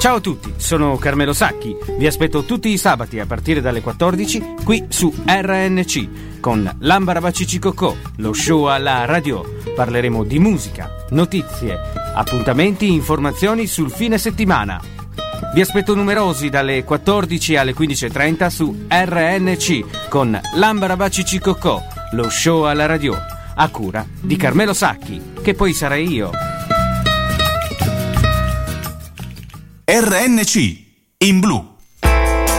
Ciao a tutti, sono Carmelo Sacchi. Vi aspetto tutti i sabati a partire dalle 14 qui su RNC con L'Ambarabacici Cocò, lo show alla radio. Parleremo di musica, notizie, appuntamenti, informazioni sul fine settimana. Vi aspetto numerosi dalle 14 alle 15.30 su RNC con L'Ambarabacici Cocò, lo show alla radio, a cura di Carmelo Sacchi, che poi sarei io. RNC in blu.